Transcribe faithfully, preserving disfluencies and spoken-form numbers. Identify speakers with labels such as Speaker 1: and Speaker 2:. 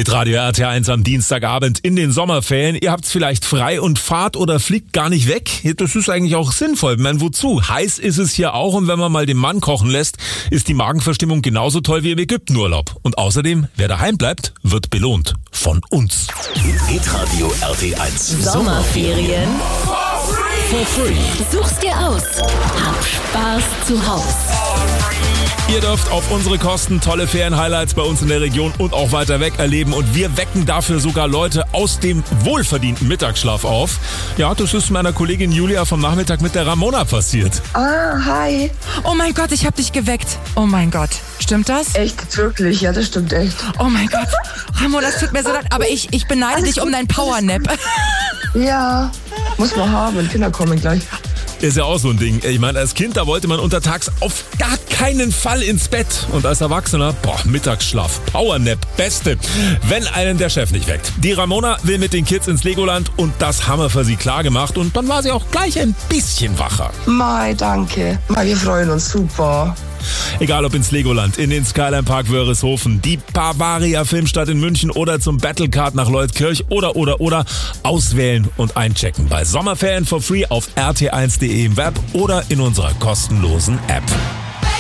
Speaker 1: Hitradio R T eins am Dienstagabend in den Sommerferien. Ihr habt's vielleicht frei und fahrt oder fliegt gar nicht weg. Das ist eigentlich auch sinnvoll. Ich meine, wozu? Heiß ist es hier auch und wenn man mal den Mann kochen lässt, ist die Magenverstimmung genauso toll wie im Ägyptenurlaub. Und außerdem, wer daheim bleibt, wird belohnt. Von uns.
Speaker 2: Hitradio R T eins.
Speaker 3: Sommerferien
Speaker 2: For free.
Speaker 3: Such's dir aus. Hab Spaß zu Haus.
Speaker 1: Ihr dürft auf unsere Kosten tolle Ferien-Highlights bei uns in der Region und auch weiter weg erleben. Und wir wecken dafür sogar Leute aus dem wohlverdienten Mittagsschlaf auf. Ja, das ist meiner Kollegin Julia vom Nachmittag mit der Ramona passiert.
Speaker 4: Ah, hi.
Speaker 5: Oh mein Gott, ich hab dich geweckt. Oh mein Gott. Stimmt das?
Speaker 4: Echt, jetzt wirklich? Ja, das stimmt echt.
Speaker 5: Oh mein Gott. Ramona, das tut mir so leid, aber ich, ich beneide
Speaker 4: Alles
Speaker 5: dich
Speaker 4: gut,
Speaker 5: um dein Powernap.
Speaker 4: Ja, muss man haben. Kinder kommen gleich.
Speaker 1: Ist ja auch so ein Ding. Ich meine, als Kind, da wollte man untertags auf gar keinen Fall ins Bett. Und als Erwachsener, boah, Mittagsschlaf, Powernap, Beste, wenn einen der Chef nicht weckt. Die Ramona will mit den Kids ins Legoland und das haben wir für sie klar gemacht. Und dann war sie auch gleich ein bisschen wacher.
Speaker 4: Mai, danke. Mai, wir freuen uns super.
Speaker 1: Egal ob ins Legoland, in den Skyline Park Wörishofen, die Bavaria Filmstadt in München oder zum Battlecard nach Leutkirch oder, oder, oder, auswählen und einchecken bei Sommerferien for free auf r t eins punkt d e im Web oder in unserer kostenlosen App.